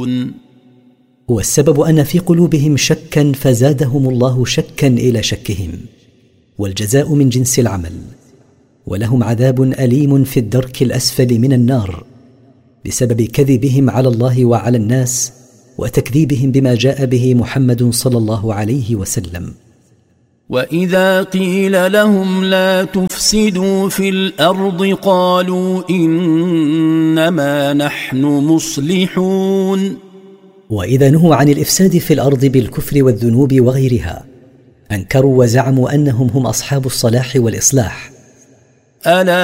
والسبب أن في قلوبهم شكا فزادهم الله شكا إلى شكهم، والجزاء من جنس العمل، ولهم عذاب أليم في الدرك الأسفل من النار بسبب كذبهم على الله وعلى الناس وتكذيبهم بما جاء به محمد صلى الله عليه وسلم. وإذا قيل لهم لا تفسدوا في الأرض قالوا إنما نحن مصلحون. وإذا نهوا عن الإفساد في الأرض بالكفر والذنوب وغيرها أنكروا وزعموا أنهم هم أصحاب الصلاح والإصلاح. ألا